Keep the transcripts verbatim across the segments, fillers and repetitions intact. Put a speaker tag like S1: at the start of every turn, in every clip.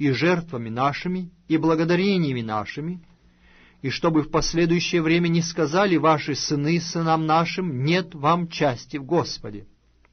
S1: и жертвами нашими, и благодарениями нашими, и чтобы в последующее время не сказали ваши сыны сынам нашим: нет вам части в Господе.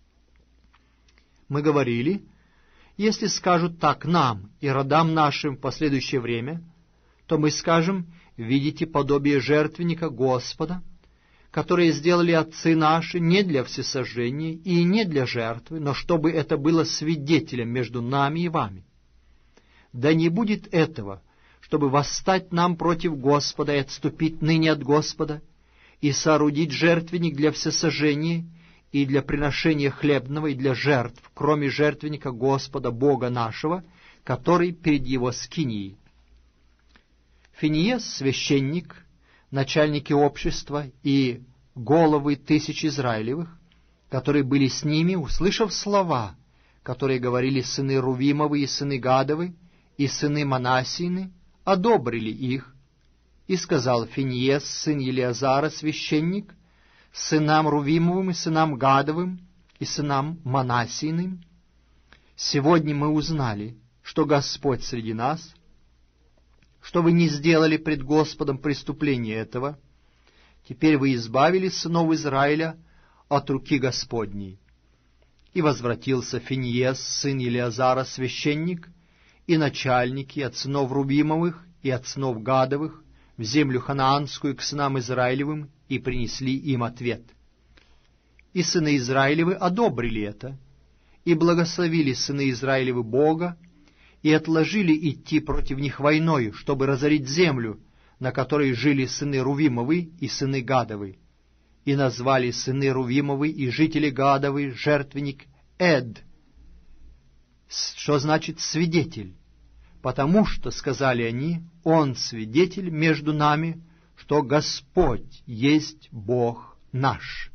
S1: Мы говорили: если скажут так нам и родам нашим в последующее время, то мы скажем: видите подобие жертвенника Господа, которые сделали отцы наши не для всесожжения и не для жертвы, но чтобы это было свидетелем между нами и вами. Да не будет этого, чтобы восстать нам против Господа и отступить ныне от Господа, и соорудить жертвенник для всесожжения и для приношения хлебного и для жертв, кроме жертвенника Господа Бога нашего, который перед Его скинией. Финиес, священник, начальники общества и головы тысяч Израилевых, которые были с ними, услышав слова, которые говорили сыны Рувимовы и сыны Гадовы и сыны Манассины, одобрили их, и сказал Финиес, сын Елиазара, священник, сынам Рувимовым и сынам Гадовым и сынам Манассиным: сегодня мы узнали, что Господь среди нас, что вы не сделали пред Господом преступления этого. Теперь вы избавили сынов Израиля от руки Господней. И возвратился Финиес, сын Елиазара, священник, и начальники от сынов Рувимовых и от сынов Гадовых в землю ханаанскую к сынам Израилевым, и принесли им ответ. И сыны Израилевы одобрили это, и благословили сыны Израилевы Бога, и отложили идти против них войною, чтобы разорить землю, на которой жили сыны Рувимовы и сыны Гадовы. И назвали сыны Рувимовы и жители Гадовы жертвенник Эд, что значит «свидетель», потому что, сказали они, «Он свидетель между нами, что Господь есть Бог наш».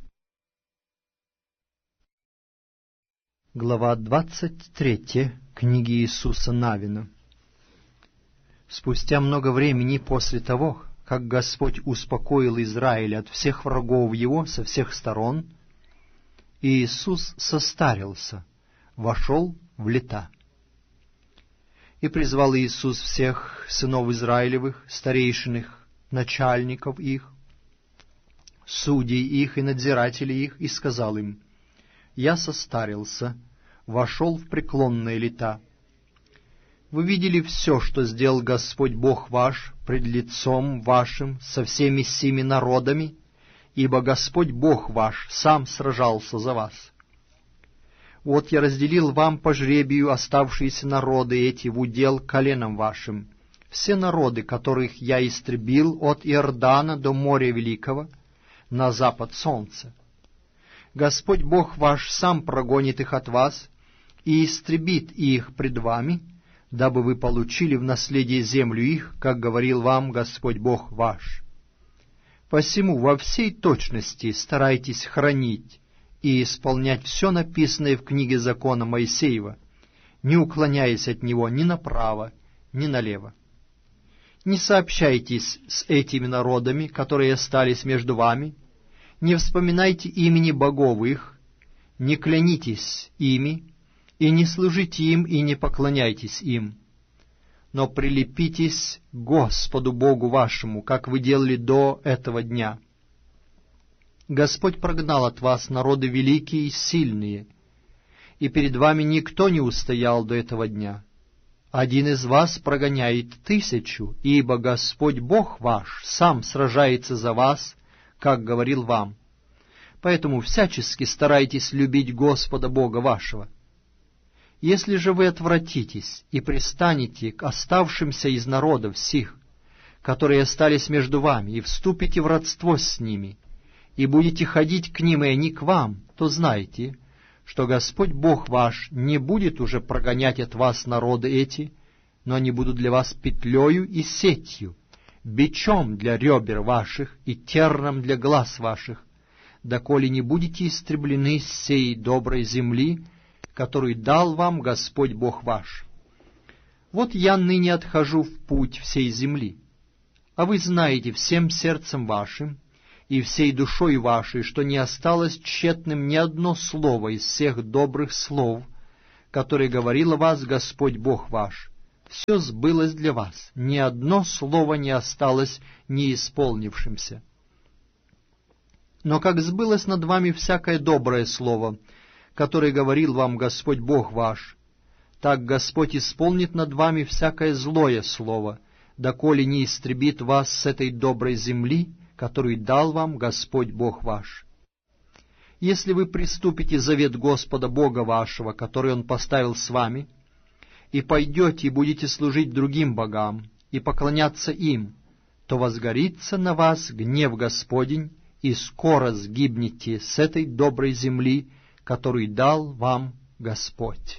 S1: Глава двадцать третья книги Иисуса Навина. Спустя много времени после того, как Господь успокоил Израиль от всех врагов его со всех сторон, Иисус состарился, вошел в лета. И призвал Иисус всех сынов Израилевых, старейшин их, начальников их, судей их и надзирателей их, и сказал им: «Я состарился, вошел в преклонные лета. Вы видели все, что сделал Господь Бог ваш пред лицом вашим со всеми сими народами, ибо Господь Бог ваш сам сражался за вас. Вот я разделил вам по жребию оставшиеся народы эти в удел коленам вашим, все народы, которых я истребил от Иордана до моря Великого, на запад солнца. Господь Бог ваш сам прогонит их от вас и истребит их пред вами, дабы вы получили в наследие землю их, как говорил вам Господь Бог ваш. Посему во всей точности старайтесь хранить и исполнять все написанное в книге закона Моисеева, не уклоняясь от него ни направо, ни налево. Не сообщайтесь с этими народами, которые остались между вами, не вспоминайте имени богов их, не клянитесь ими, и не служите им, и не поклоняйтесь им, но прилепитесь к Господу Богу вашему, как вы делали до этого дня. Господь прогнал от вас народы великие и сильные, и перед вами никто не устоял до этого дня. Один из вас прогоняет тысячу, ибо Господь Бог ваш сам сражается за вас, как говорил вам. Поэтому всячески старайтесь любить Господа Бога вашего. Если же вы отвратитесь и пристанете к оставшимся из народов сих, которые остались между вами, и вступите в родство с ними, и будете ходить к ним, и они к вам, то знайте, что Господь Бог ваш не будет уже прогонять от вас народы эти, но они будут для вас петлею и сетью, бичом для ребер ваших и терном для глаз ваших, доколе не будете истреблены с сей доброй земли, которую дал вам Господь Бог ваш. Вот я ныне отхожу в путь всей земли, а вы знаете всем сердцем вашим и всей душой вашей, что не осталось тщетным ни одно слово из всех добрых слов, которые говорил о вас Господь Бог ваш, все сбылось для вас, ни одно слово не осталось неисполнившимся. Но как сбылось над вами всякое доброе слово, которое говорил вам Господь Бог ваш, так Господь исполнит над вами всякое злое слово, доколе не истребит вас с этой доброй земли, которую дал вам Господь Бог ваш. Если вы приступите завет Господа Бога вашего, который Он поставил с вами, и пойдете и будете служить другим богам, и поклоняться им, то возгорится на вас гнев Господень, и скоро сгибнете с этой доброй земли, которую дал вам Господь.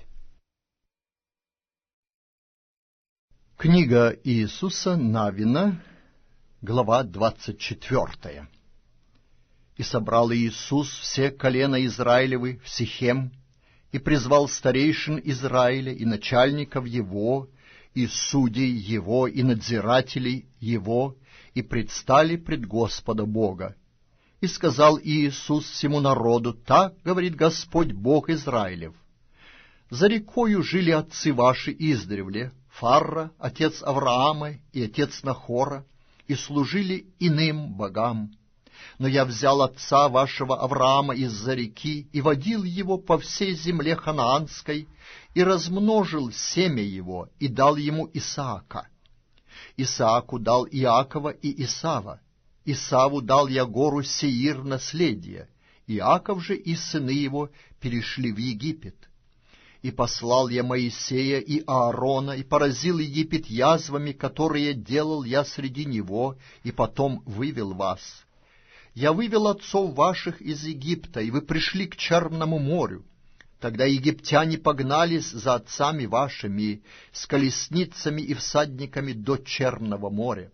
S2: Книга Иисуса Навина, глава двадцать четвертая. «И собрал Иисус все колена Израилевы в Сихем, и призвал старейшин Израиля, и начальников его, и судей его, и надзирателей его, и предстали пред Господа Бога. И сказал Иисус всему народу: так говорит Господь Бог Израилев: за рекою жили отцы ваши издревле, Фарра, отец Авраама, и отец Нахора, и служили иным богам. Но я взял отца вашего Авраама из-за реки и водил его по всей земле ханаанской, и размножил семя его, и дал ему Исаака. Исааку дал Иакова и Исава. Исаву дал я гору Сеир наследие. Иаков же и сыны его перешли в Египет. И послал я Моисея и Аарона, и поразил Египет язвами, которые делал я среди него, и потом вывел вас. Я вывел отцов ваших из Египта, и вы пришли к Черному морю. Тогда египтяне погнались за отцами вашими с колесницами и всадниками до Черного моря.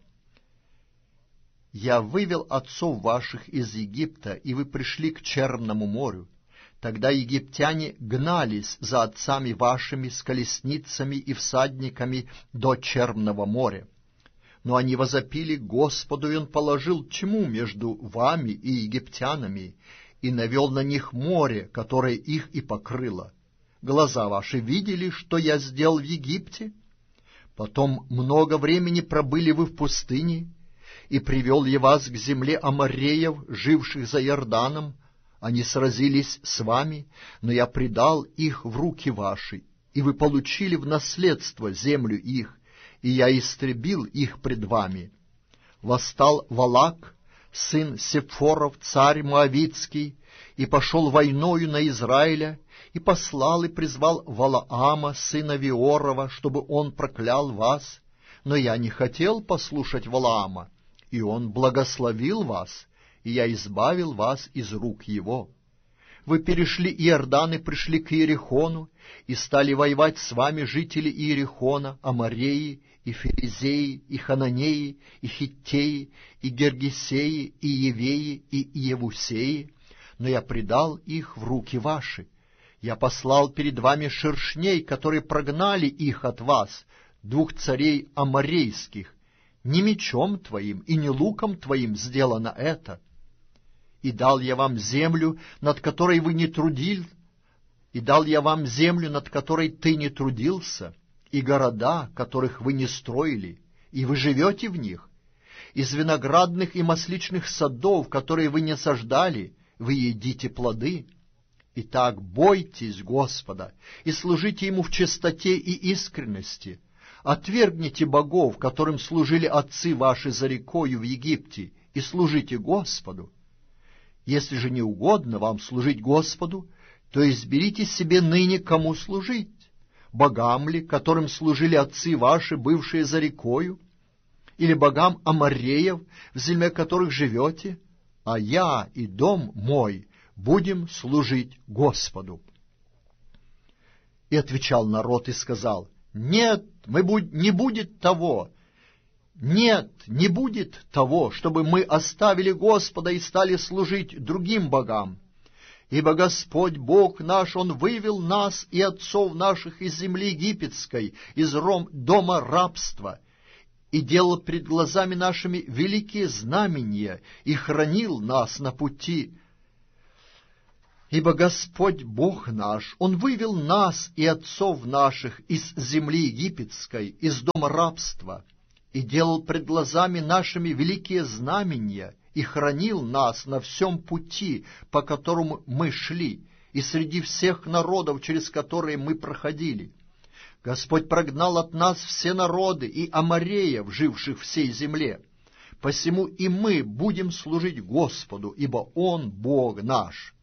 S2: Я вывел отцов ваших из Египта, и вы пришли к Черному морю. Тогда египтяне гнались за отцами вашими с колесницами и всадниками до Черного моря. Но они возопили Господу, и Он положил тьму между вами и египтянами, и навел на них море, которое их и покрыло. Глаза ваши видели, что я сделал в Египте? Потом много времени пробыли вы в пустыне, и привел я вас к земле амореев, живших за Иорданом. Они сразились с вами, но я предал их в руки ваши, и вы получили в наследство землю их, и я истребил их пред вами. Восстал Валак, сын Сепфоров, царь Моавицкий, и пошел войною на Израиля, и послал и призвал Валаама, сына Виорова, чтобы он проклял вас. Но я не хотел послушать Валаама, и он благословил вас, и я избавил вас из рук его. Вы перешли Иордан и пришли к Иерихону, и стали воевать с вами жители Иерихона, Амореи, и Ферезеи, и Хананеи, и Хиттеи, и Гергесеи, и Евеи, и Иевусеи, но я предал их в руки ваши. Я послал перед вами шершней, которые прогнали их от вас, двух царей аморейских. Не мечом твоим и не луком твоим сделано это. И дал я вам землю, над которой вы не трудил, и дал я вам землю, над которой ты не трудился, и города, которых вы не строили, и вы живете в них. Из виноградных и масличных садов, которые вы не саждали, вы едите плоды. Итак, бойтесь Господа и служите Ему в чистоте и искренности. Отвергните богов, которым служили отцы ваши за рекою в Египте, и служите Господу. Если же не угодно вам служить Господу, то изберите себе ныне, кому служить. Богам ли, которым служили отцы ваши, бывшие за рекою, или богам амореев, в земле которых живете? А я и дом мой будем служить Господу. И отвечал народ и сказал: нет, мы будь, не будет того, нет, не будет того, чтобы мы оставили Господа и стали служить другим богам. Ибо Господь Бог наш, Он вывел нас и отцов наших из земли египетской, из ром, дома рабства, и делал пред глазами нашими великие знамения, и хранил нас на пути, Ибо Господь Бог наш, Он вывел нас и отцов наших из земли египетской, из дома рабства, и делал пред глазами нашими великие знамения, и хранил нас на всем пути, по которому мы шли, и среди всех народов, через которые мы проходили. Господь прогнал от нас все народы и амореев, живших в сей земле. Посему и мы будем служить Господу, ибо Он Бог наш».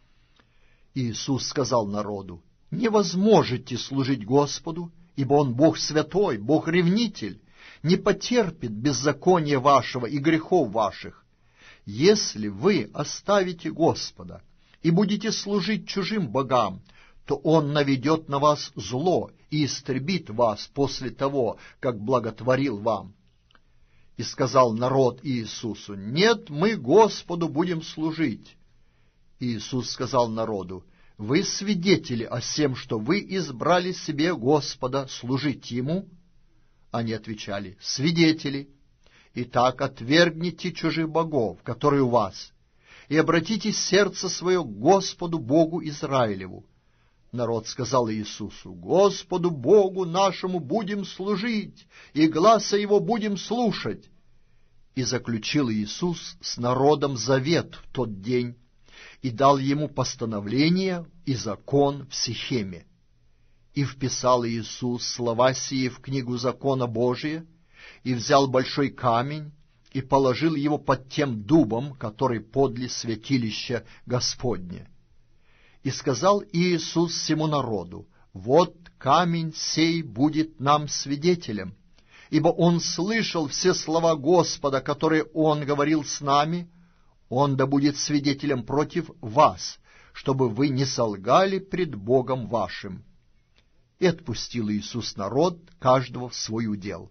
S2: Иисус сказал народу: «Не возможете служить Господу, ибо Он Бог святой, Бог ревнитель, не потерпит беззакония вашего и грехов ваших. Если вы оставите Господа и будете служить чужим богам, то Он наведет на вас зло и истребит вас после того, как благотворил вам». И сказал народ Иисусу: «Нет, мы Господу будем служить». Иисус сказал народу: «Вы свидетели о сем, что вы избрали себе Господа служить Ему?» Они отвечали: «Свидетели. Итак, отвергните чужих богов, которые у вас, и обратите сердце свое к Господу Богу Израилеву». Народ сказал Иисусу: «Господу Богу нашему будем служить, и гласа Его будем слушать». И заключил Иисус с народом завет в тот день, и дал ему постановление и закон в Сихеме. И вписал Иисус слова сии в книгу закона Божия, и взял большой камень, и положил его под тем дубом, который подле святилища Господня. И сказал Иисус всему народу: «Вот камень сей будет нам свидетелем, ибо он слышал все слова Господа, которые он говорил с нами. Он да будет свидетелем против вас, чтобы вы не солгали пред Богом вашим». И отпустил Иисус народ, каждого в свой удел.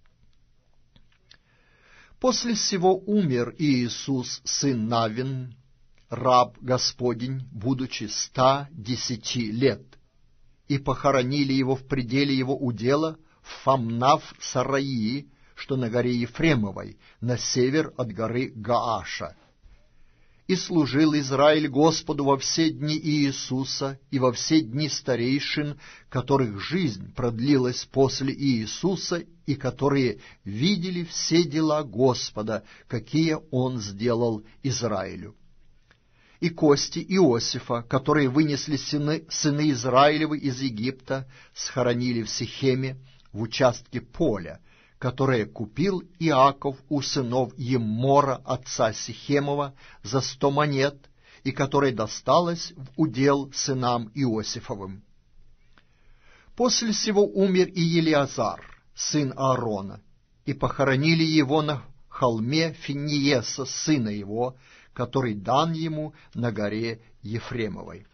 S2: После сего умер Иисус, сын Навин, раб Господень, будучи ста десяти лет, и похоронили его в пределе его удела в Фамнав-Сараии, что на горе Ефремовой, на север от горы Гааша. И служил Израиль Господу во все дни Иисуса и во все дни старейшин, которых жизнь продлилась после Иисуса, и которые видели все дела Господа, какие Он сделал Израилю. И кости Иосифа, которые вынесли сыны, сыны Израилевы из Египта, схоронили в Сихеме, в участке поля, которое купил Иаков у сынов Еммора, отца Сихемова, за сто монет, и которое досталось в удел сынам Иосифовым. После сего умер и Елиазар, сын Аарона, и похоронили его на холме Финиеса, сына его, который дан ему на горе Ефремовой.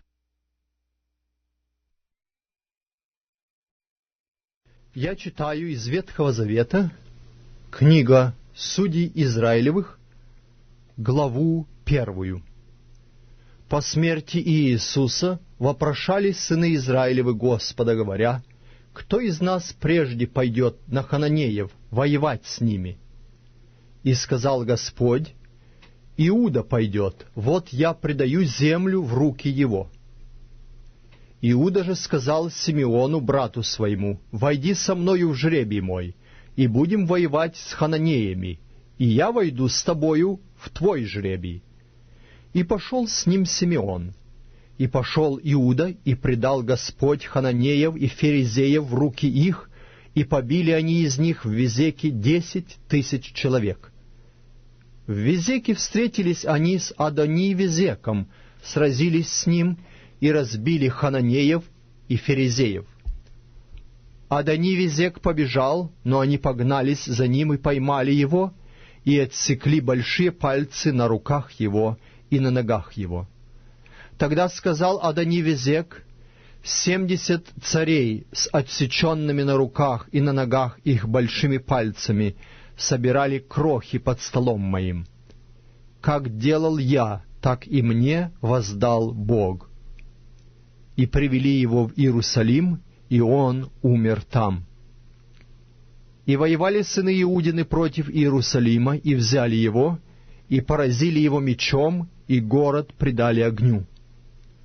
S1: Я читаю из Ветхого Завета, книга Судей Израилевых, главу первую. По смерти Иисуса вопрошали сыны Израилевы Господа, говоря: «Кто из нас прежде пойдет на хананеев воевать с ними?» И сказал Господь: «Иуда пойдет, вот я предаю землю в руки его». Иуда же сказал Симеону, брату своему: «Войди со мною в жребий мой, и будем воевать с хананеями, и я войду с тобою в твой жребий». И пошел с ним Симеон. И пошел Иуда, и предал Господь хананеев и ферезеев в руки их, и побили они из них в Везеке десять тысяч человек. В Везеке встретились они с Адони-Везеком, сразились с ним, и разбили хананеев и ферезеев. Адони-Везек побежал, но они погнались за ним и поймали его, и отсекли большие пальцы на руках его и на ногах его. Тогда сказал Адони-Везек: «Семьдесят царей с отсеченными на руках и на ногах их большими пальцами собирали крохи под столом моим. Как делал я, так и мне воздал Бог». И привели его в Иерусалим, и он умер там. И воевали сыны Иудины против Иерусалима, и взяли его, и поразили его мечом, и город предали огню.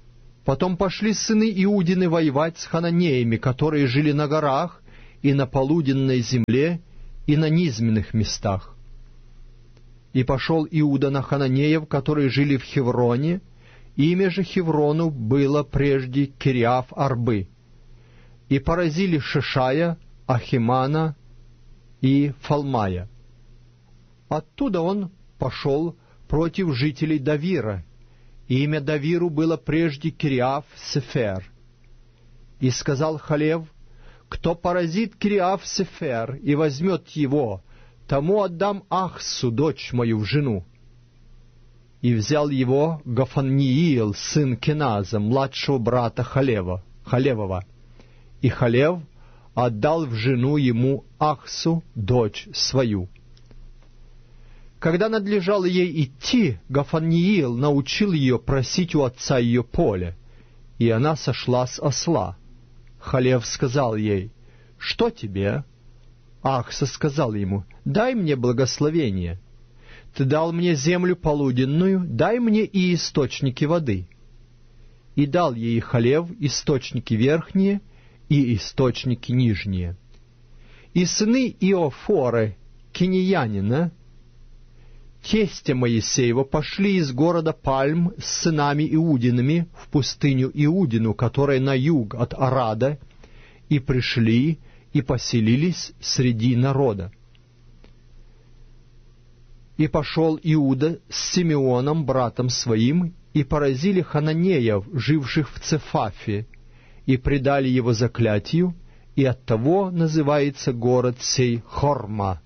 S1: Потом пошли сыны Иудины воевать с хананеями, которые жили на горах и на полуденной земле и на низменных местах. И пошел Иуда на хананеев, которые жили в Хевроне, имя же Хеврону было прежде Кириаф-Арбы, и поразили Шешая, Ахимана и Фалмая. Оттуда он пошел против жителей Давира. Имя Давиру было прежде Кириаф-Сефер. И сказал Халев: кто поразит Кириаф-Сефер и возьмет его, тому отдам Ахсу, дочь мою, в жену. И взял его Гафанниил, сын Кеназа, младшего брата Халева, Халевова. И Халев отдал в жену ему Ахсу, дочь свою. Когда надлежало ей идти, Гафанниил научил ее просить у отца ее поле, и она сошла с осла. Халев сказал ей: что тебе? Ахса сказал ему: дай мне благословение. Ты дал мне землю полуденную, дай мне и источники воды. И дал ей Халев источники верхние и источники нижние. И сыны Иофоры, кинеянина, тестя Моисеева, пошли из города Пальм с сынами Иудиными в пустыню Иудину, которая на юг от Арада, и пришли и поселились среди народа. И пошел Иуда с Симеоном, братом своим, и поразили хананеев, живших в Цефафе, и предали его заклятию, и оттого называется город сей Хорма.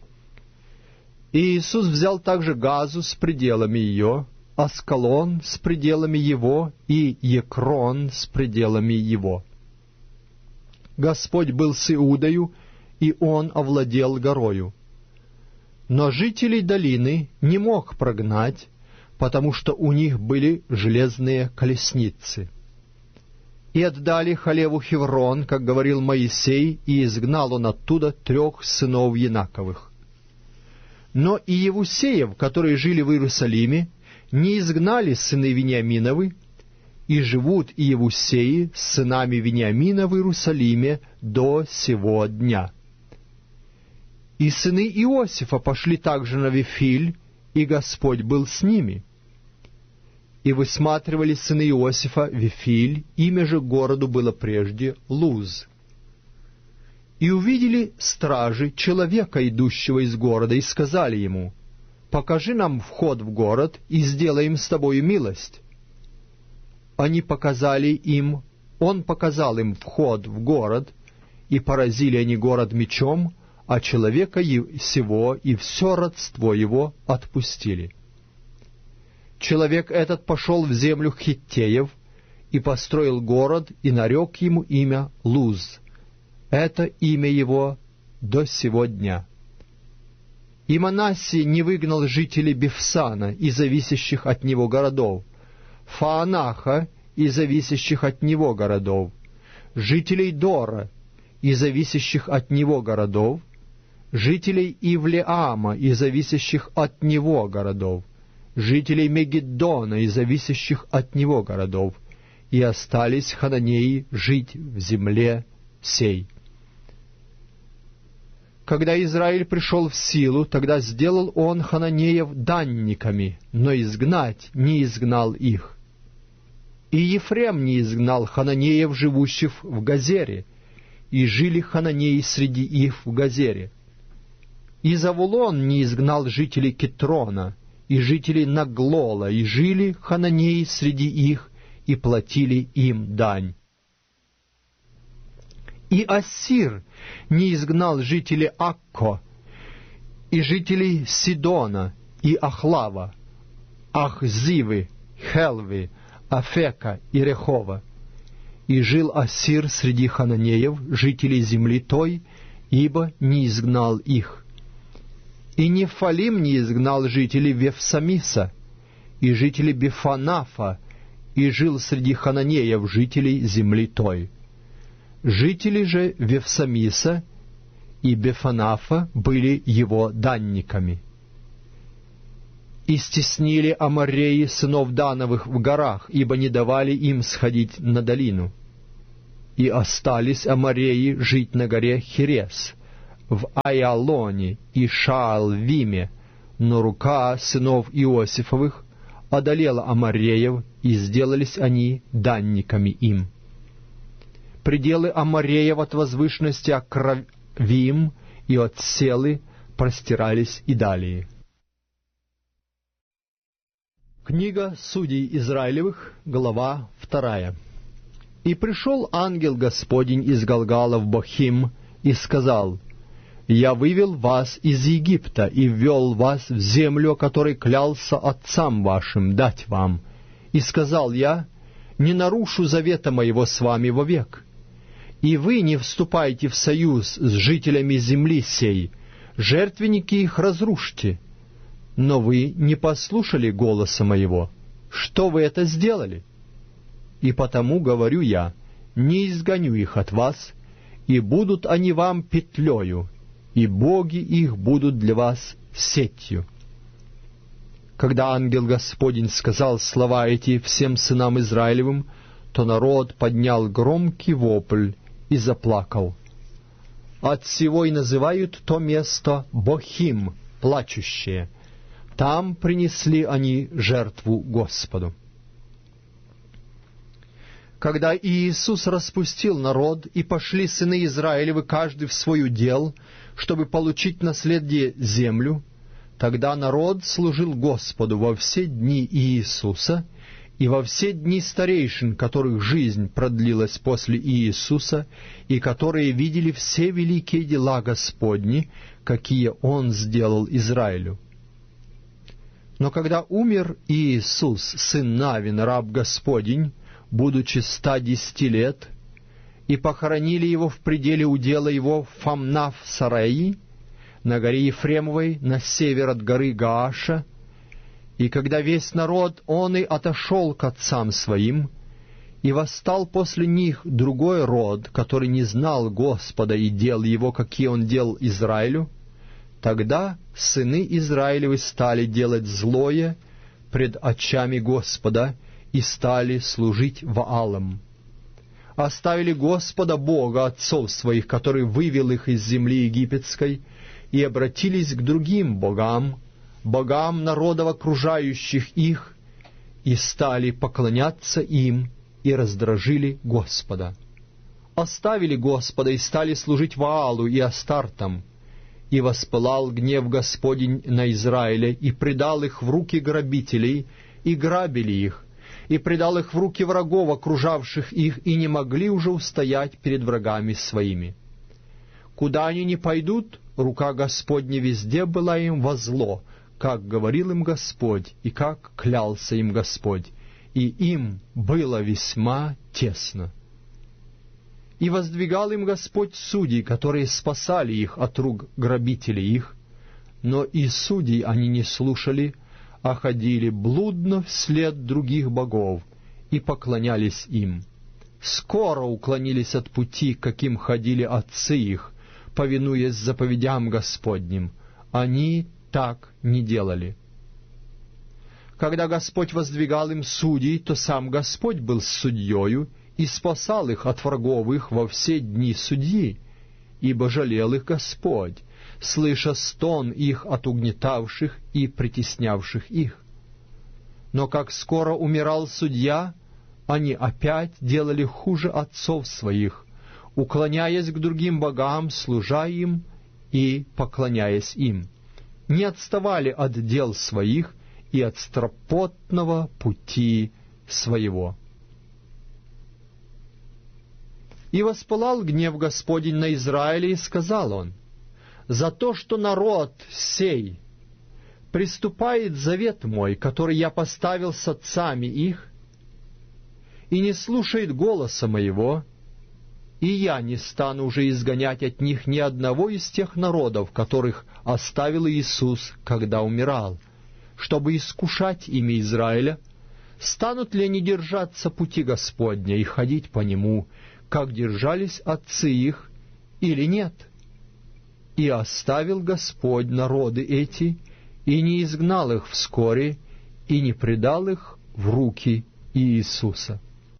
S1: И Иисус взял также Газу с пределами ее, Аскалон с пределами его и Екрон с пределами его. Господь был с Иудою, и он овладел горою. Но жителей долины не мог прогнать, потому что у них были железные колесницы. И отдали Халеву Хеврон, как говорил Моисей, и изгнал он оттуда трех сынов Янаковых. Но и Евусеев, которые жили в Иерусалиме, не изгнали сыны Вениаминовы, и живут и Евусеи с сынами Вениамина в Иерусалиме до сего дня. И сыны Иосифа пошли также на Вифиль, и Господь был с ними. И высматривали сыны Иосифа Вифиль, имя же городу было прежде Луз. И увидели стражи человека, идущего из города, и сказали ему: покажи нам вход в город, и сделаем с тобою милость. Они показали им, он показал им вход в город, и поразили они город мечом, а человека сего и все родство его отпустили. Человек этот пошел в землю Хиттеев и построил город, и нарек ему имя Луз. Это имя его до сего дня. И Манассий не выгнал жителей Бефсана и зависящих от него городов, Фаанаха и зависящих от него городов, жителей Дора и зависящих от него городов, жителей Ивлеама и зависящих от него городов, жителей Мегиддона и зависящих от него городов, и остались хананеи жить в земле сей. Когда Израиль пришел в силу, тогда сделал он хананеев данниками, но изгнать не изгнал их. И Ефрем не изгнал хананеев, живущих в Газере, и жили хананеи среди их в Газере. И Завулон не изгнал жителей Китрона, и жителей Наглола, и жили хананеи среди их, и платили им дань. И Ассир не изгнал жителей Акко, и жителей Сидона, и Ахлава, Ахзивы, Хелвы, Афека и Рехова. И жил Ассир среди хананеев, жителей земли той, ибо не изгнал их. И Нефалим не изгнал жителей Вефсамиса, и жителей Бефанафа, и жил среди хананеев, жителей земли той. Жители же Вефсамиса и Бефанафа были его данниками. И стеснили амореи сынов Дановых в горах, ибо не давали им сходить на долину. И остались амореи жить на горе Херес, в Айалоне и Шаалвиме, но рука сынов Иосифовых одолела амореев, и сделались они данниками им. Пределы амореев от возвышенности Акравим и от Селы простирались и далее. Книга Судей Израилевых, глава вторая. «И пришел ангел Господень из Галгала в Бохим и сказал: Я вывел вас из Египта и ввел вас в землю, о которой клялся отцам вашим дать вам. И сказал я: не нарушу завета моего с вами вовек. И вы не вступайте в союз с жителями земли сей, жертвенники их разрушьте. Но вы не послушали голоса моего. Что вы это сделали? И потому говорю я: не изгоню их от вас, и будут они вам петлею, и боги их будут для вас сетью». Когда ангел Господень сказал слова эти всем сынам Израилевым, то народ поднял громкий вопль и заплакал. Отсего и называют то место Бохим, плачущее. Там принесли они жертву Господу. Когда Иисус распустил народ, и пошли сыны Израилевы каждый в свой удел, чтобы получить наследие землю, тогда народ служил Господу во все дни Иисуса и во все дни старейшин, которых жизнь продлилась после Иисуса, и которые видели все великие дела Господни, какие Он сделал Израилю. Но когда умер Иисус, сын Навин, раб Господень, будучи ста десяти лет, и похоронили его в пределе удела его в Фамнав-Сараи, на горе Ефремовой, на север от горы Гааша, и когда весь народ, он и отошел к отцам своим, и восстал после них другой род, который не знал Господа и дел его, какие он делал Израилю, тогда сыны Израилевы стали делать злое пред очами Господа и стали служить Ваалам. Оставили Господа Бога отцов своих, который вывел их из земли египетской, и обратились к другим богам, богам народов окружающих их, и стали поклоняться им, и раздражили Господа. Оставили Господа и стали служить Ваалу и Астартам, и воспылал гнев Господень на Израиля, и предал их в руки грабителей, и грабили их, и предал их в руки врагов, окружавших их, и не могли уже устоять перед врагами своими. Куда они ни пойдут, рука Господня везде была им во зло, как говорил им Господь, и как клялся им Господь, и им было весьма тесно. И воздвигал им Господь судей, которые спасали их от рук грабителей их, но и судей они не слушали, а ходили блудно вслед других богов и поклонялись им. Скоро уклонились от пути, каким ходили отцы их, повинуясь заповедям Господним. Они так не делали. Когда Господь воздвигал им судей, то сам Господь был судьею и спасал их от врагов их во все дни судьи, ибо жалел их Господь, слыша стон их от угнетавших и притеснявших их. Но как скоро умирал судья, они опять делали хуже отцов своих, уклоняясь к другим богам, служа им и поклоняясь им, не отставали от дел своих и от стропотного пути своего. И воспылал гнев Господень на Израиле, и сказал он: «За то, что народ сей приступает завет мой, который я поставил с отцами их, и не слушает голоса моего, и я не стану уже изгонять от них ни одного из тех народов, которых оставил Иисус, когда умирал, чтобы искушать имя Израиля, станут ли они держаться пути Господня и ходить по нему, как держались отцы их, или нет? И оставил Господь народы эти,
S3: и не изгнал их вскоре, и не предал их в руки Иисуса.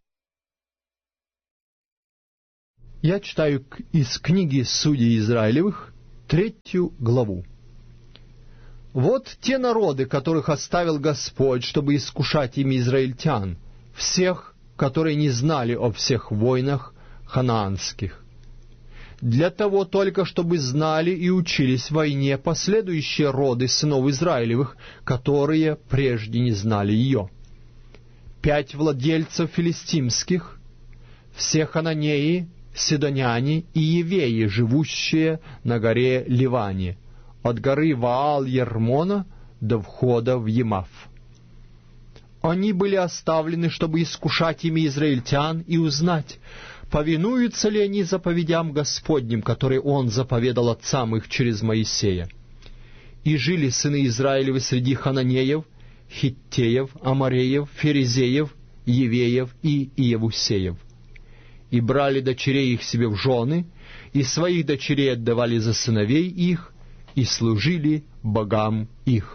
S3: Я читаю из книги Судей Израилевых, третью главу. «Вот те народы, которых оставил Господь, чтобы искушать ими израильтян, всех, которые не знали о всех войнах ханаанских, для того только, чтобы знали и учились войне последующие роды сынов Израилевых, которые прежде не знали ее. Пять владельцев филистимских, все хананеи, сидоняне и евеи, живущие на горе Ливане, от горы Ваал-Ермона до входа в Емаф. Они были оставлены, чтобы искушать ими израильтян и узнать, повинуются ли они заповедям Господним, которые Он заповедал отцам их через Моисея. И жили сыны Израилевы среди хананеев, хиттеев, амореев, ферезеев, евеев и иевусеев. И брали дочерей их себе в жены, и своих дочерей отдавали за сыновей их, и служили богам их.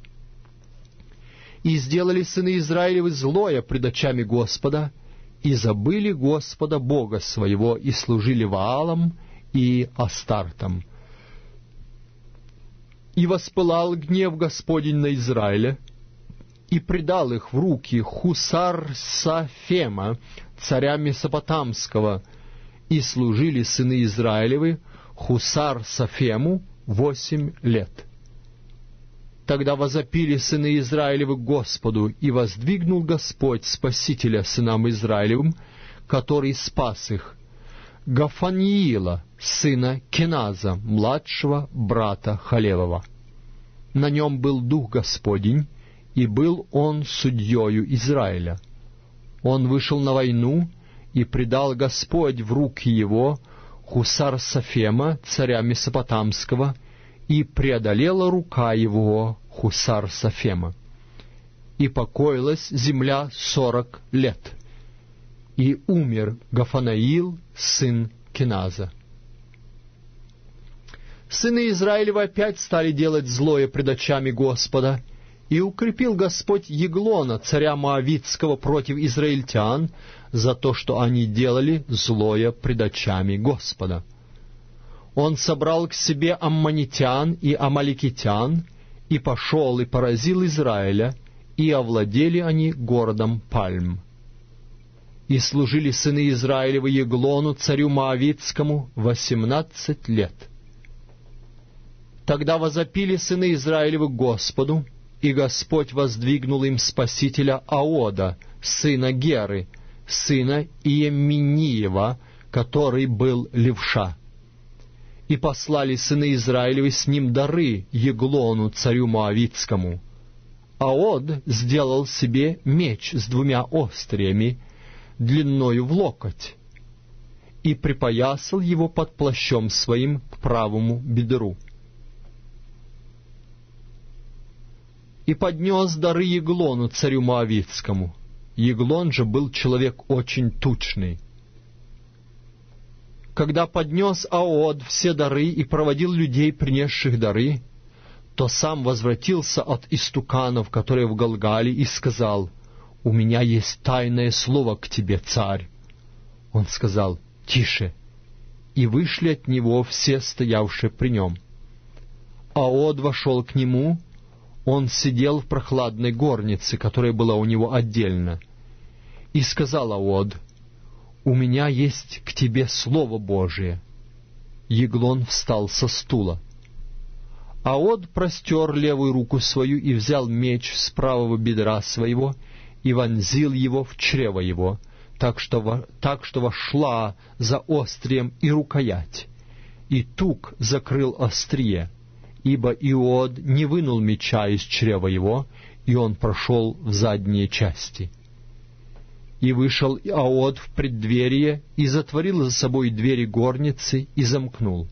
S3: И сделали сыны Израилевы злое пред очами Господа, и забыли Господа Бога своего, и служили Ваалам и Астартам. И воспылал гнев Господень на Израиля, и предал их в руки Хусар-Сафема, царя Месопотамского, и служили сыны Израилевы Хусар-Сафему восемь лет. Тогда возопили сыны Израилевы к Господу, и воздвигнул Господь Спасителя сынам Израилевым, который спас их, Гафаниила, сына Кеназа, младшего брата Халевова. На нем был Дух Господень, и был он судьею Израиля. Он вышел на войну, и предал Господь в руки его Хусар-Сафема, царя Месопотамского, и преодолела рука его Хусар-Сафема. И покоилась земля сорок лет. И умер Гафанаил, сын Кеназа. Сыны Израилева опять стали делать злое пред очами Господа, и укрепил Господь Еглона, царя Моавитского, против израильтян, за то, что они делали злое пред очами Господа. Он собрал к себе аммонитян и амаликитян, и пошел и поразил Израиля, и овладели они городом Пальм. И служили сыны Израилевы Еглону, царю Моавитскому, восемнадцать лет. Тогда возопили сыны Израилевы Господу, и Господь воздвигнул им спасителя Аода, сына Геры, сына Иеминиева, который был левша. И послали сыны Израилевы с ним дары Еглону, царю Моавитскому. Аод сделал себе меч с двумя остриями, длиною в локоть, и припоясал его под плащом своим к правому бедру. И поднес дары Еглону, царю Моавитскому. Еглон же был человек очень тучный. Когда поднес Аод все дары и проводил людей, принесших дары, то сам возвратился от истуканов, которые в Галгале, и сказал: «У меня есть тайное слово к тебе, царь». Он сказал: «Тише!» И вышли от него все стоявшие при нем. Аод вошел к нему. Он сидел в прохладной горнице, которая была у него отдельно. И сказал Аод: «У меня есть к тебе слово Божие». Еглон встал со стула. Аод простер левую руку свою и взял меч с правого бедра своего и вонзил его в чрево его, так что, во, так что вошла за острием и рукоять, и тук закрыл острие, ибо Иод не вынул меча из чрева его, и он прошел в задние части. И вышел Аод в преддверие, и затворил за собой двери горницы, и замкнул.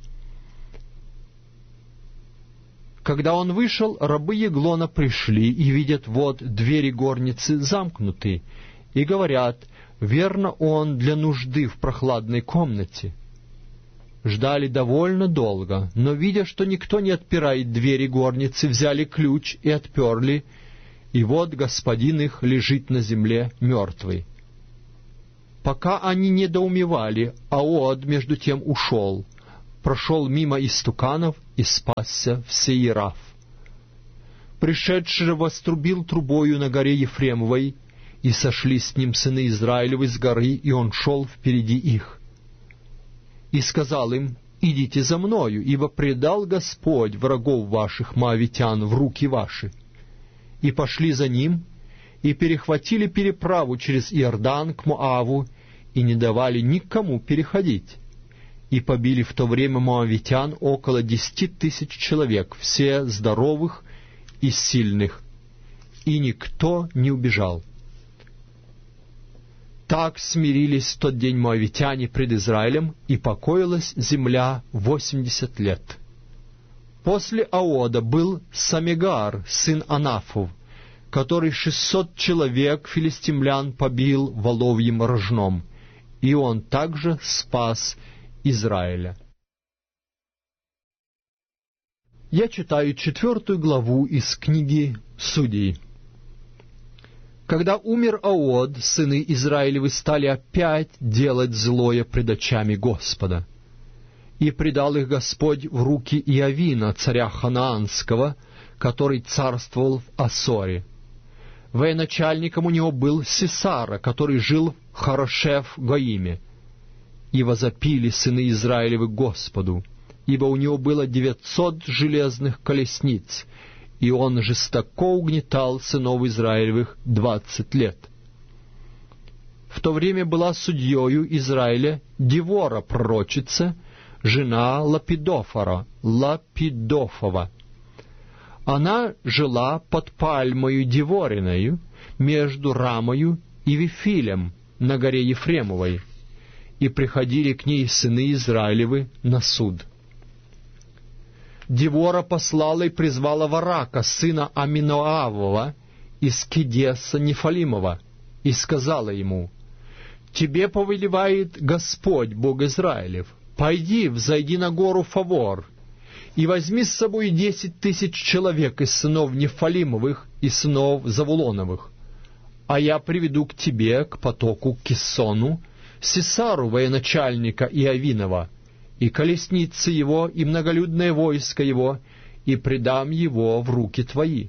S3: Когда он вышел, рабы Еглона пришли, и видят, вот двери горницы замкнуты, и говорят: «Верно, он для нужды в прохладной комнате». Ждали довольно долго, но, видя, что никто не отпирает двери горницы, взяли ключ и отперли, и вот господин их лежит на земле мертвый. Пока они недоумевали, Аод между тем ушел, прошел мимо истуканов и спасся в Сеираф. Пришедший же вострубил трубою на горе Ефремовой, и сошли с ним сыны Израилевы с горы, и он шел впереди их. И сказал им: идите за мною, ибо предал Господь врагов ваших, моавитян, в руки ваши. И пошли за ним, и перехватили переправу через Иордан к Моаву, и не давали никому переходить. И побили в то время моавитян около десяти тысяч человек, все здоровых и сильных, и никто не убежал. Так смирились в тот день моавитяне пред Израилем, и покоилась земля восемьдесят лет. После Аода был Самегар, сын Анафов, который шестьсот человек филистимлян побил воловьим рожном, и он также спас Израиля. Я читаю четвертую главу из книги Судей. Когда умер Аод, сыны Израилевы стали опять делать злое пред очами Господа. И предал их Господь в руки Иовина, царя Ханаанского, который царствовал в Ассоре. Военачальником у него был Сисара, который жил в Харошеф-Гоиме. И возопили сыны Израилевы Господу, ибо у него было девятьсот железных колесниц, и он жестоко угнетал сынов Израилевых двадцать лет. В то время была судьею Израиля Девора пророчица, жена Лапидофора, Лапидофова. Она жила под пальмою Девориною, между Рамою и Вифилем, на горе Ефремовой, и приходили к ней сыны Израилевы на суд. Девора послала и призвала Варака, сына Аминоавова, из Кедеса Нефалимова, и сказала ему: «Тебе повелевает Господь, Бог Израилев, пойди, взойди на гору Фавор, и возьми с собой десять тысяч человек из сынов Нефалимовых и сынов Завулоновых, а я приведу к тебе, к потоку Киссону, Сисару, военачальника Иовинова, и колесницы его, и многолюдное войско его, и предам его в руки твои».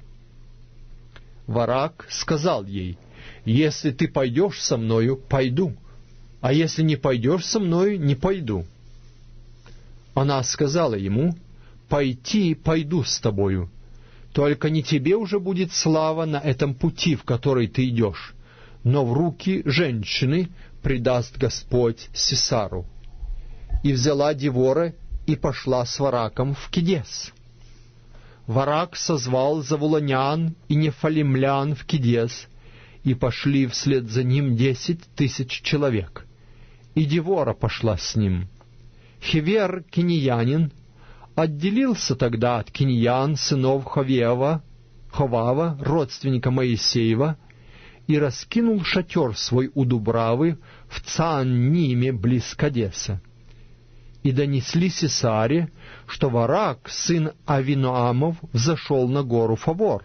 S3: Варак сказал ей: «Если ты пойдешь со мною, пойду, а если не пойдешь со мною, не пойду». Она сказала ему: «Пойти пойду с тобою, только не тебе уже будет слава на этом пути, в который ты идешь, но в руки женщины предаст Господь Сисару». И взяла Девора и пошла с Вараком в Кедес. Варак созвал завулонян и нефалимлян в Кедес, и пошли вслед за ним десять тысяч человек. И Девора пошла с ним. Хевер, киньянин, отделился тогда от киньян сынов Ховева, Ховава, родственника Моисеева, и раскинул шатер свой у Дубравы в Цаанниме близ Кадеса. И донесли Сисаре, что Варак, сын Авиноамов, взошел на гору Фавор.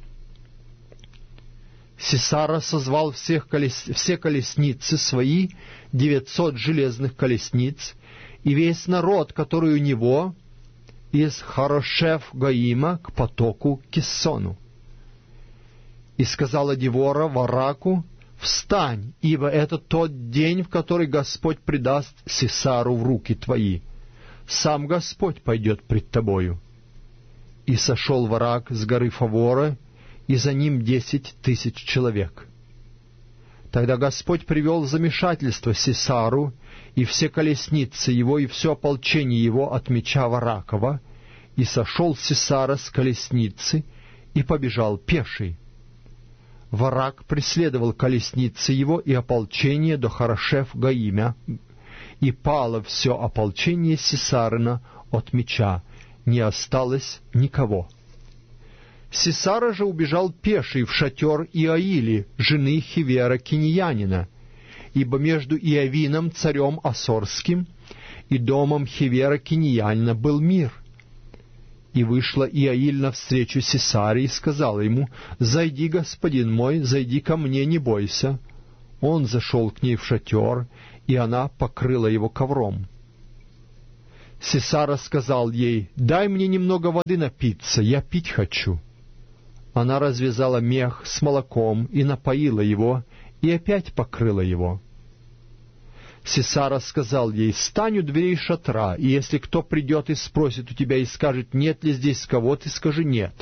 S3: Сисара созвал всех колес... все колесницы свои, девятьсот железных колесниц, и весь народ, который у него, из Харошеф-Гоима к потоку Киссону. И сказала Девора Вараку: «Встань, ибо это тот день, в который Господь предаст Сисару в руки твои. Сам Господь пойдет пред тобою». И сошел Варак с горы Фавора, и за ним десять тысяч человек. Тогда Господь привел в замешательство Сисару, и все колесницы его, и все ополчение его от меча Варакова, и сошел Сисара с колесницы, и побежал пеший. Варак преследовал колесницы его и ополчение до Харошеф-Гоимя, и пало все ополчение Сисарина от меча, не осталось никого. Сисара же убежал пеший в шатер Иаили, жены Хевера киньянина, ибо между Иовином, царем Ассорским, и домом Хевера Киньянина был мир. И вышла Иаиль навстречу Сисаре и сказала ему: «Зайди, господин мой, зайди ко мне, не бойся». Он зашел к ней в шатер, и она покрыла его ковром. Сисара сказал ей: «Дай мне немного воды напиться, я пить хочу». Она развязала мех с молоком и напоила его, и опять покрыла его. Сисара сказал ей: «Стань у дверей шатра, и если кто придет и спросит у тебя и скажет: нет ли здесь кого, ты скажи: нет».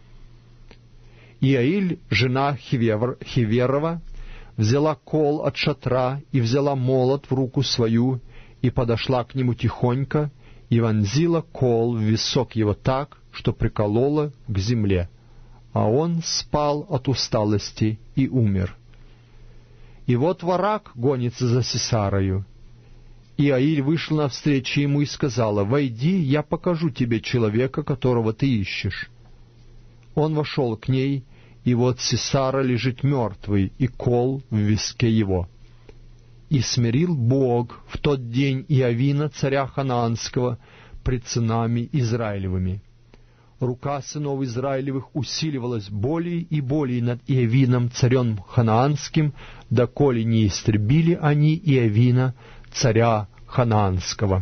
S3: Иаиль, жена Хевер, Хеверова, взяла кол от шатра и взяла молот в руку свою, и подошла к нему тихонько, и вонзила кол в висок его так, что приколола к земле, а он спал от усталости и умер. И вот враг гонится за Сисарою. Иаиль вышла навстречу ему и сказала: «Войди, я покажу тебе человека, которого ты ищешь». Он вошел к ней, и вот Сисара лежит мертвый, и кол в виске его. И смирил Бог в тот день Иовина, царя Ханаанского, пред сынами Израилевыми. Рука сынов Израилевых усиливалась более и более над Иовином, царем Ханаанским, доколе не истребили они Иовина, царя Ханаанского.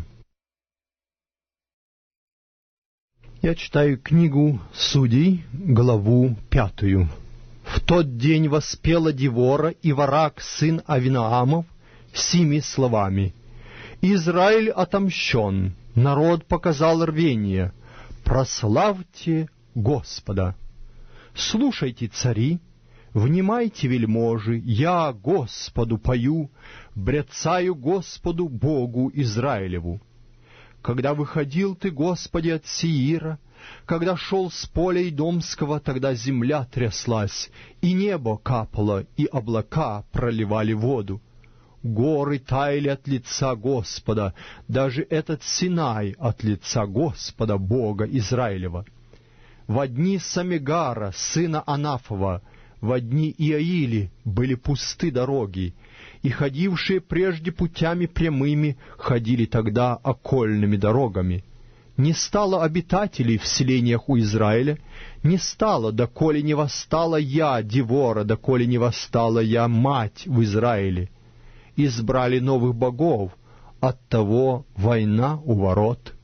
S3: Я читаю книгу Судей, главу пятую. «В тот день воспела Девора и Варак, сын Авинаамов, сими словами: Израиль отомщен, народ показал рвение, прославьте Господа. Слушайте, цари, внимайте, вельможи, я Господу пою, бряцаю Господу Богу Израилеву. Когда выходил ты, Господи, от Сеира, когда шел с поля Идомского, тогда земля тряслась, и небо капало, и облака проливали воду. Горы таяли от лица Господа, даже этот Синай от лица Господа, Бога Израилева. Во дни Самигара, сына Анафова, во дни Иаили были пусты дороги, и ходившие прежде путями прямыми ходили тогда окольными дорогами. Не стало обитателей в селениях у Израиля, не стало, доколе не восстала я, Девора, доколе не восстала я, мать в Израиле. Избрали новых богов, оттого война у ворот.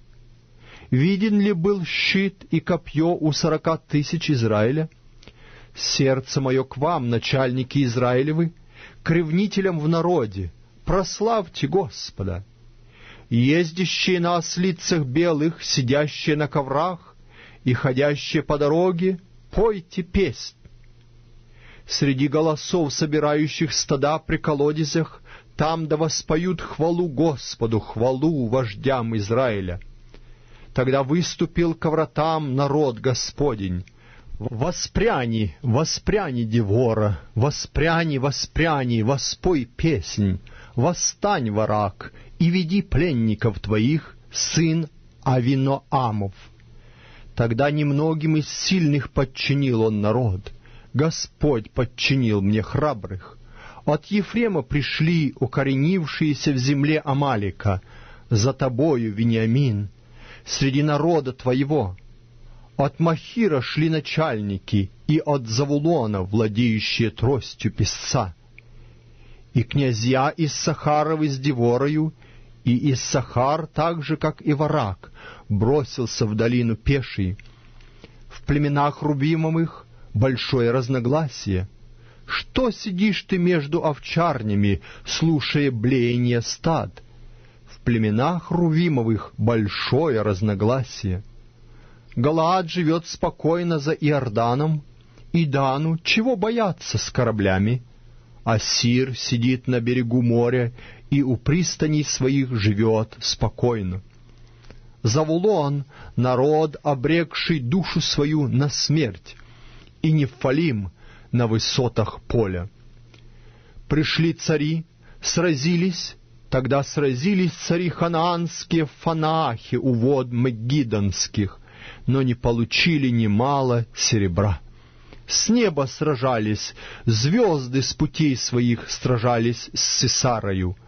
S3: Виден ли был щит и копье у сорока тысяч Израиля? Сердце мое к вам, начальники Израилевы, к ревнителям в народе, прославьте Господа. Ездящие на ослицах белых, сидящие на коврах и ходящие по дороге, пойте песнь. Среди голосов, собирающих стада при колодезях, там да воспоют хвалу Господу, хвалу вождям Израиля. Тогда выступил ко вратам народ Господень. Воспряни, воспряни, Девора, воспряни, воспряни, воспой песнь, восстань, Варак, и веди пленников твоих, сын Авиноамов. Тогда немногим из сильных подчинил он народ, Господь подчинил мне храбрых. От Ефрема пришли укоренившиеся в земле Амалика, за тобою, Вениамин, среди народа твоего. От Махира шли начальники, и от Завулона, владеющие тростью песца. И князья Иссахаровы с Деворою, и Иссахар, так же, как и Варак, бросился в долину пеший. В племенах Рувимовых большое разногласие. Что сидишь ты между овчарнями, слушая блеяние стад? В племенах Рувимовых большое разногласие. Галаад живет спокойно за Иорданом, и Дану чего бояться с кораблями? Ассир сидит на берегу моря и у пристаней своих живет спокойно. Завулон — народ, обрекший душу свою на смерть, и Нефалим — на высотах поля. Пришли цари, сразились, тогда сразились цари ханаанские в Фанаахе у вод Мегидонских, но не получили немало серебра. С неба сражались, звезды с путей своих сражались с Сисарою.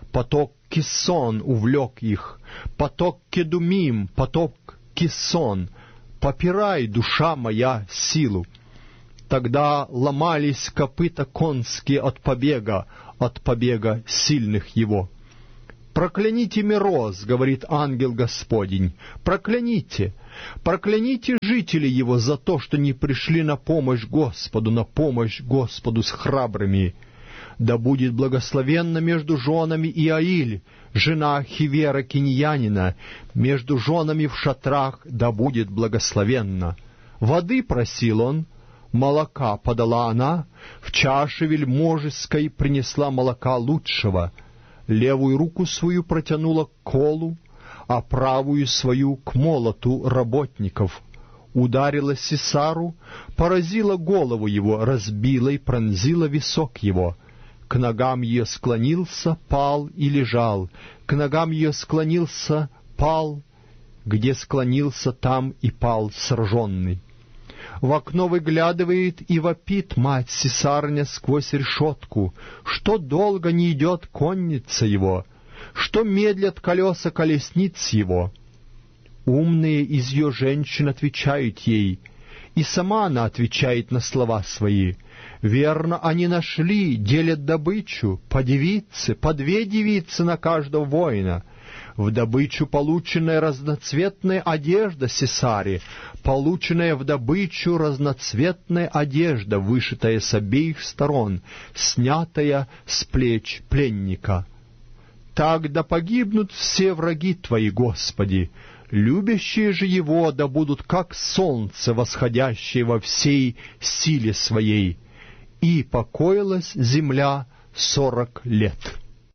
S3: поток Кисон увлек их, поток Кедумим, поток Кисон. Попирай, душа моя, силу. Тогда ломались копыта конские от побега, от побега сильных его. «Прокляните Мироз, — говорит ангел Господень, — прокляните, прокляните жителей его за то, что не пришли на помощь Господу, на помощь Господу с храбрыми. Да будет благословенна между женами Иаиль, жена Хивера Киньянина, между женами в шатрах да будет благословенна. Воды просил он, молока подала она, в чаше вельможеской принесла молока лучшего, левую руку свою протянула к колу, а правую свою к молоту работников. Ударила Сисару, поразила голову его, разбила и пронзила висок его. К ногам ее склонился, пал и лежал, к ногам ее склонился, пал, где склонился, там и пал сраженный. В окно выглядывает и вопит мать Сисарня сквозь решетку, что долго не идет конница его, что медлят колеса колесниц его. Умные из ее женщин отвечают ей, и сама она отвечает на слова свои. Верно, они нашли, делят добычу, по девице, по две девицы на каждого воина. В добычу полученная разноцветная одежда Сисари, полученная в добычу разноцветная одежда, вышитая с обеих сторон, снятая с плеч пленника. Так да погибнут все враги Твои, Господи, любящие же Его да будут как солнце, восходящее во всей силе Своей. И покоилась земля сорок лет.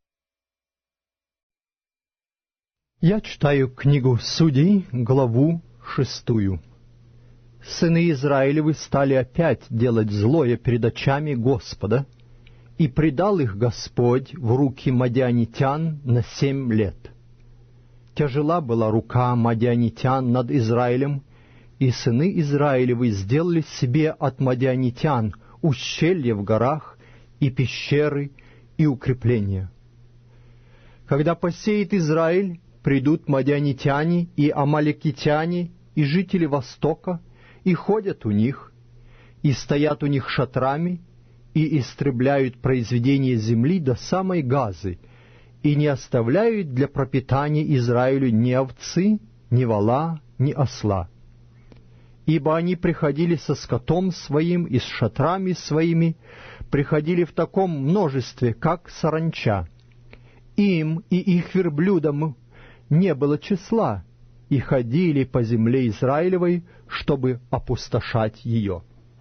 S1: Я читаю книгу Судей, главу шестую. Сыны Израилевы стали опять делать злое перед очами Господа, и предал их Господь в руки мадианитян на семь лет. Тяжела была рука мадианитян над Израилем, и сыны Израилевы сделали себе от мадианитян ущелья в горах, и пещеры, и укрепления. Когда посеет Израиль, придут мадианитяне и амалекитяне, и жители Востока, и ходят у них, и стоят у них шатрами, и истребляют произведения земли до самой Газы, и не оставляют для пропитания Израилю ни овцы, ни вола, ни осла. Ибо они приходили со скотом своим и с шатрами своими, приходили в таком множестве, как саранча. Им и их верблюдам не было числа, и ходили по земле Израилевой, чтобы опустошать ее.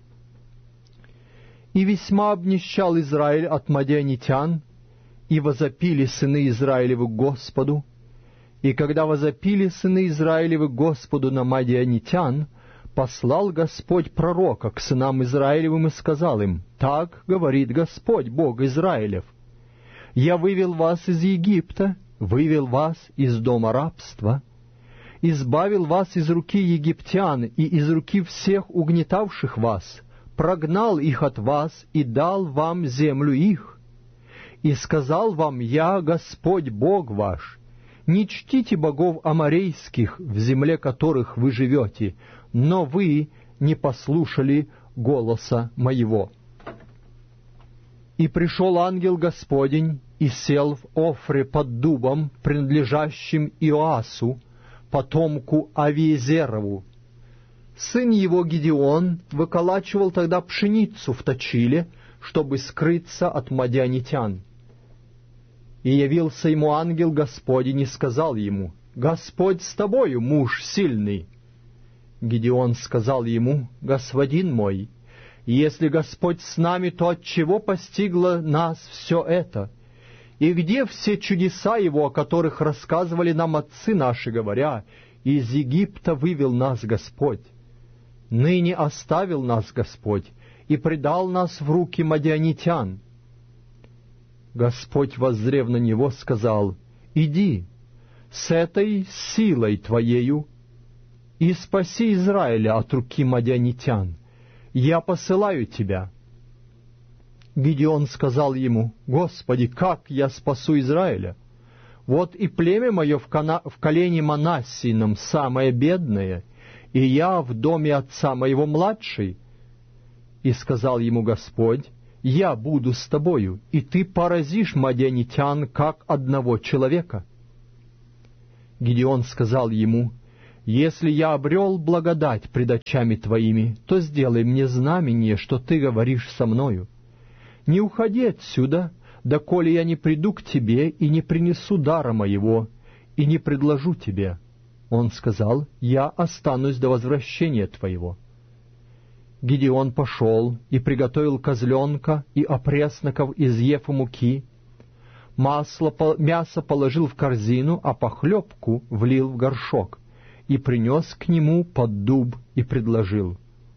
S1: И весьма обнищал Израиль от мадианитян, и возопили сыны Израилевы к Господу. И когда возопили сыны Израилевы к Господу на мадианитян, послал Господь пророка к сынам Израилевым и сказал им: «Так говорит Господь, Бог Израилев: Я вывел вас из Египта, вывел вас из дома рабства, избавил вас из руки египтян и из руки всех угнетавших вас, прогнал их от вас и дал вам землю их. И сказал вам Я, Господь Бог ваш: не чтите богов аморейских, в земле которых вы живете, но вы не послушали голоса моего». И пришел ангел Господень и сел в Офре под дубом, принадлежащим Иоасу, потомку Авиезерову. Сын его Гидеон выколачивал тогда пшеницу в точиле, чтобы скрыться от мадианитян. И явился ему ангел Господень и сказал ему: «Господь с тобою, муж сильный». Гидеон сказал ему: «Господин мой, если Господь с нами, то отчего постигло нас все это? И где все чудеса Его, о которых рассказывали нам отцы наши, говоря: из Египта вывел нас Господь? Ныне оставил нас Господь и предал нас в руки мадианитян». Господь, воззрев на него, сказал: «Иди с этой силой твоею и спаси Израиля от руки мадианитян. Я посылаю тебя». Гидеон сказал ему: «Господи, как я спасу Израиля?
S3: Вот и племя мое в, кона... в колене Манассином самое бедное, и я в доме отца моего младший. И сказал ему Господь: я буду с тобою, и ты поразишь мадианитян, как одного человека. Гидеон сказал ему: если я обрел благодать пред очами твоими, то сделай мне знамение, что ты говоришь со мною. Не уходи отсюда, доколе я не приду к тебе и не принесу дара моего, и не предложу тебе. Он сказал: я останусь до возвращения твоего. Гидеон пошел и приготовил козленка и опресноков из ефы муки, масло, мясо положил в корзину, а похлебку влил в горшок, и принес к нему под дуб и предложил.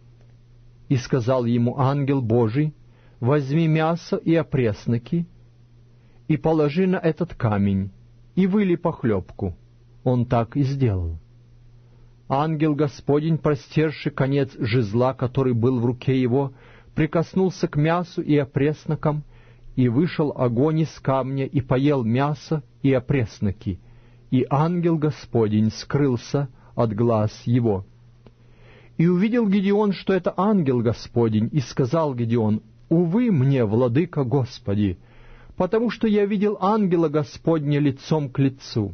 S3: И сказал ему ангел Божий: возьми мясо и опресноки, и положи на этот камень, и вылей похлебку. Он так и сделал. Ангел Господень, простерши конец жезла, который был в руке его, прикоснулся к мясу и опреснокам, и вышел огонь из камня, и поел мясо и опресноки, и ангел Господень скрылся от глаз его. И увидел Гидеон, что это ангел Господень, и сказал Гидеон: увы мне, владыка Господи, потому что я видел ангела Господня лицом к лицу.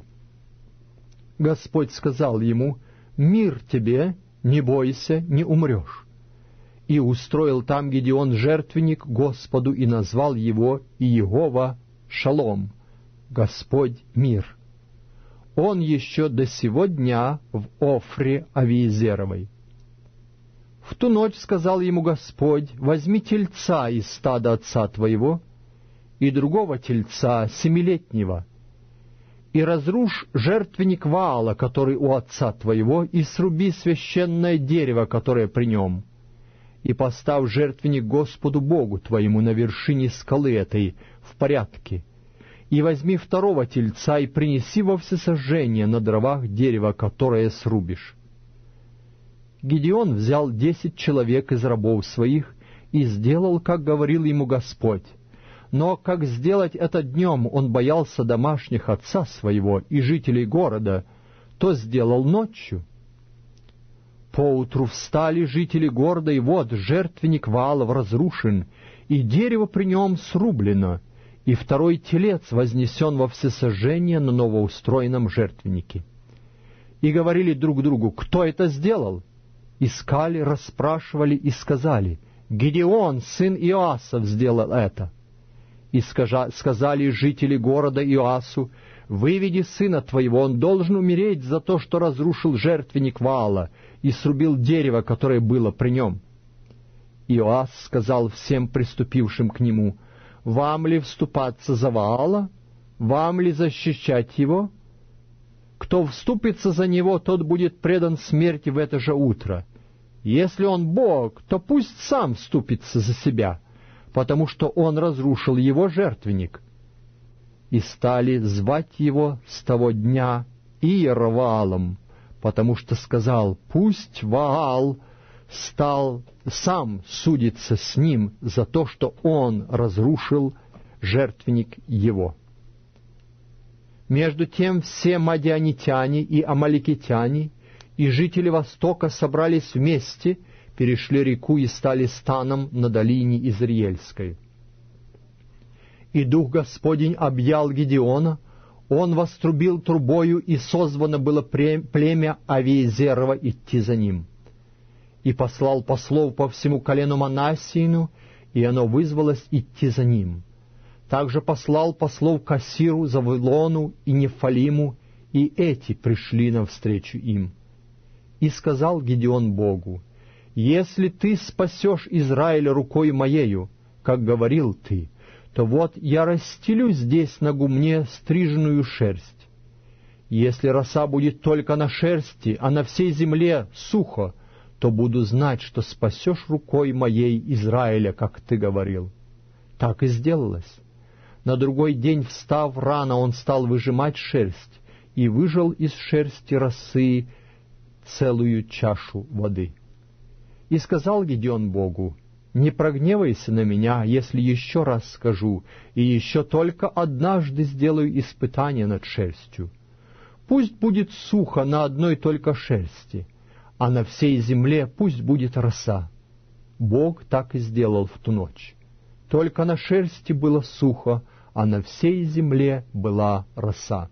S3: Господь сказал ему: мир тебе, не бойся, не умрешь. И устроил там Гидеон жертвенник Господу, и назвал его Иегова Шалом, Господь мир. Он еще до сего дня в Офре Авиезеровой. В ту ночь сказал ему Господь: возьми тельца из стада отца твоего и другого тельца семилетнего, и разрушь жертвенник Ваала, который у отца твоего, и сруби священное дерево, которое при нем, и поставь жертвенник Господу Богу твоему на вершине скалы этой в порядке, и возьми второго тельца и принеси во всесожжение на дровах дерево, которое срубишь. Гидеон взял десять человек из рабов своих и сделал, как говорил ему Господь. Но как сделать это днем он боялся домашних отца своего и жителей города, то сделал ночью. Поутру встали жители города, и вот жертвенник Ваалов разрушен, и дерево при нем срублено, и второй телец вознесен во всесожжение на новоустроенном жертвеннике. И говорили друг другу: кто это сделал? Искали, расспрашивали и сказали: Гидеон, сын Иоасов, сделал это. И сказали жители города Иоасу: выведи сына твоего, он должен умереть за то, что разрушил жертвенник Ваала и срубил дерево, которое было при нем. Иоас сказал всем приступившим к нему: вам ли вступаться за Ваала? Вам ли защищать его? Кто вступится за него, тот будет предан смерти в это же утро. Если он Бог, то пусть сам вступится за себя, потому что он разрушил его жертвенник. И стали звать его с того дня Иерваалом, потому что сказал: пусть Ваал стал сам судиться с ним за то, что он разрушил жертвенник его. Между тем все мадианитяне и амаликитяне и жители Востока собрались вместе, перешли реку и стали станом на долине Израильской. И Дух Господень объял Гидеона, он вострубил трубою, и созвано было племя Авиезерово идти за ним. И послал послов по всему колену Манассиину, и оно вызвалось идти за ним. Также послал послов к Ассиру, Завулону и Нефалиму, и эти пришли навстречу им. И сказал Гидеон Богу: если ты спасешь Израиль рукой моею, как говорил ты, то вот я расстелю здесь на гумне стриженную шерсть. Если роса будет только на шерсти, а на всей земле сухо, то буду знать, что спасешь рукой моей Израиля, как ты говорил. Так и сделалось. На другой день, встав рано, он стал выжимать шерсть, и выжал из шерсти росы целую чашу воды. И сказал Гидеон Богу: Не прогневайся на меня, если еще раз скажу, и еще только однажды сделаю испытание над шерстью. Пусть будет сухо на одной только шерсти, а на всей земле пусть будет роса. Бог так и сделал в ту ночь. Только на шерсти было сухо, а на всей земле была роса.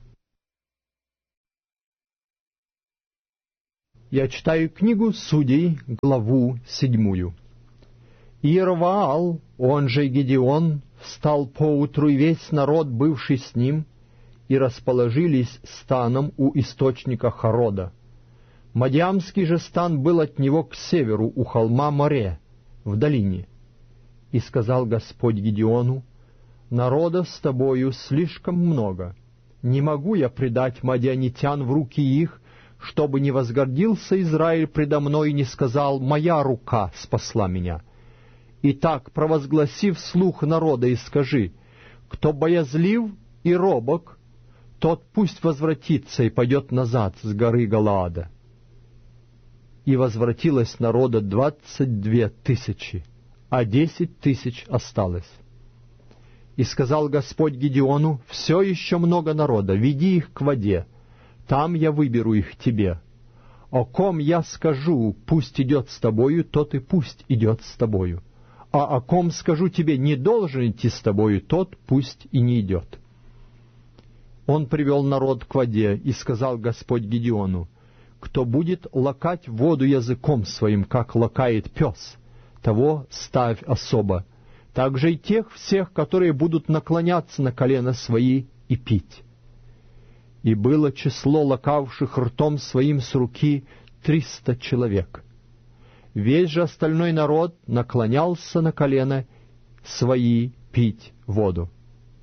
S3: Я читаю книгу Судей, главу седьмую. Иерваал, он же Гедеон, встал поутру, и весь народ, бывший с ним, и расположились станом у источника Харода. Мадиамский же стан был от него к северу, у холма Море, в долине. И сказал Господь Гедеону: «Народа с тобою слишком много. Не могу я предать мадианитян в руки их, чтобы не возгордился Израиль предо мной и не сказал: моя рука спасла меня. Итак, провозгласи вслух народа и скажи: кто боязлив и робок, тот пусть возвратится и пойдет назад с горы Галаада». И возвратилось народа двадцать две тысячи, а десять тысяч осталось. И сказал Господь Гедеону: «Все еще много народа, веди их к воде, там я выберу их тебе. О ком я скажу: пусть идет с тобою, тот и пусть идет с тобою. А о ком скажу тебе: не должен идти с тобою, тот пусть и не идет». Он привел народ к воде, и сказал Господь Гедеону: «Кто будет лакать воду языком своим, как лакает пес, того ставь особо, также и тех всех, которые будут наклоняться на колено свои и пить». И было число лакавших ртом своим с руки триста человек. Весь же остальной народ наклонялся на колено свои пить воду.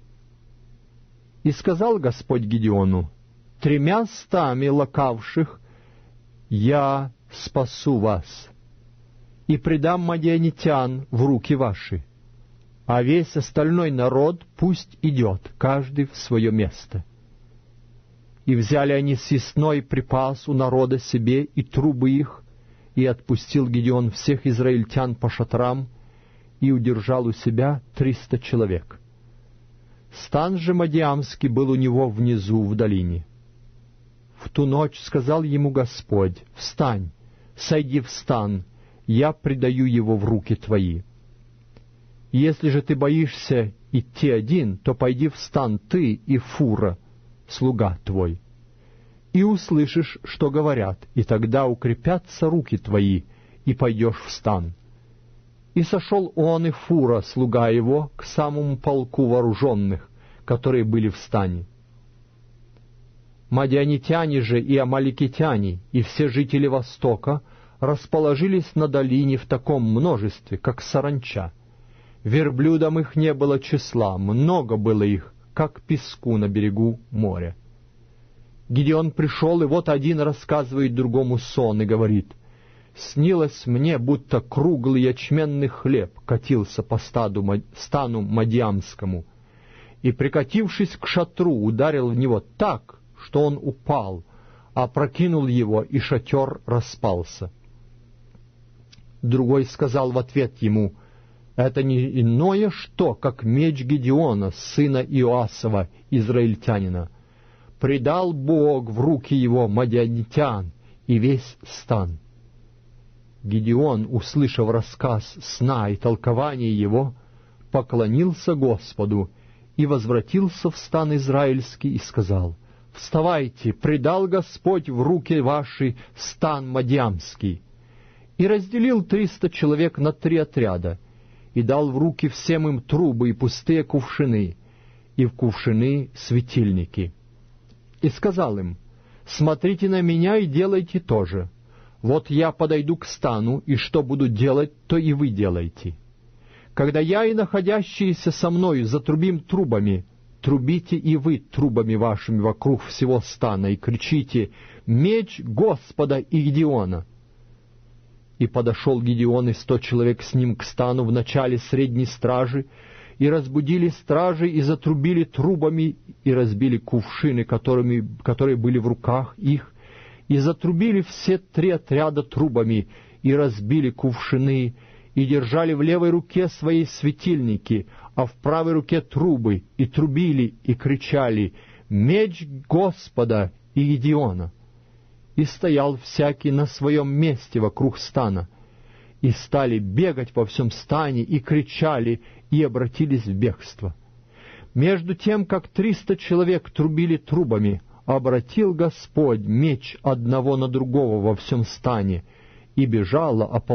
S3: И сказал Господь Гедеону: «Тремя стами лакавших я спасу вас, и предам мадианитян в руки ваши, а весь остальной народ пусть идет, каждый в свое место». И взяли они съестной припас у народа себе и трубы их, и отпустил Гедеон всех израильтян по шатрам, и удержал у себя триста человек. Стан же мадиамский был у него внизу в долине. В ту ночь сказал ему Господь: «Встань, сойди в стан, я предаю его в руки твои. Если же ты боишься идти один, то пойди в стан ты и Фура, слуга твой, и услышишь, что говорят, и тогда укрепятся руки твои, и пойдешь в стан». И сошел он и Фура, слуга его, к самому полку вооруженных, которые были в стане. Мадианитяне же и амаликитяне, и все жители Востока расположились на долине в таком множестве, как саранча. Верблюдам их не было числа, много было их, как песку на берегу моря. Гедеон пришел, и вот один рассказывает другому сон и говорит: «Снилось мне, будто круглый ячменный хлеб катился по стаду, стану мадиамскому, и, прикатившись к шатру, ударил в него так, что он упал, опрокинул его, и шатер распался». Другой сказал в ответ ему: «Это не иное что, как меч Гедеона, сына Иоасова, израильтянина. Предал Бог в руки его мадианитян и весь стан». Гедеон, услышав рассказ сна и толкование его, поклонился Господу и возвратился в стан израильский и сказал: «Вставайте, предал Господь в руки ваши стан мадиамский». И разделил триста человек на три отряда, и дал в руки всем им трубы и пустые кувшины, и в кувшины светильники. И сказал им: «Смотрите на меня и делайте то же. Вот я подойду к стану, и что буду делать, то и вы делайте. Когда я и находящиеся со мною затрубим трубами, трубите и вы трубами вашими вокруг всего стана, и кричите: меч Господа и Гедеона». И подошел Гедеон и сто человек с ним к стану в начале средней стражи, и разбудили стражи, и затрубили трубами, и разбили кувшины, которыми, которые были в руках их, и затрубили все три отряда трубами, и разбили кувшины, и держали в левой руке свои светильники, а в правой руке трубы, и трубили, и кричали: «Меч Господа и Гедеона!» И стоял всякий на своем месте вокруг стана, и стали бегать по всем стане, и кричали, и обратились в бегство. Между тем, как триста человек трубили трубами, обратил Господь меч одного на другого во всем стане, и бежало